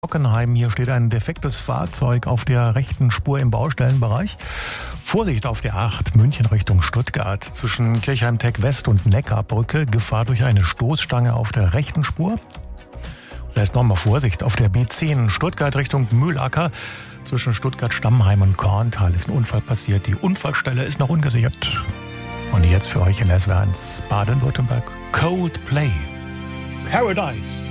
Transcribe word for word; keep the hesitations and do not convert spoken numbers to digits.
Hockenheim. Hier steht ein defektes Fahrzeug auf der rechten Spur im Baustellenbereich. Vorsicht auf der acht, München Richtung Stuttgart. Zwischen Kirchheim-Tech West und Neckarbrücke Gefahr durch eine Stoßstange auf der rechten Spur. Da ist nochmal Vorsicht auf der B zehn, Stuttgart Richtung Mühlacker. Zwischen Stuttgart-Stammheim und Korntal ist ein Unfall passiert. Die Unfallstelle ist noch ungesichert. Und jetzt für euch in S W R eins Baden-Württemberg Coldplay. Paradise.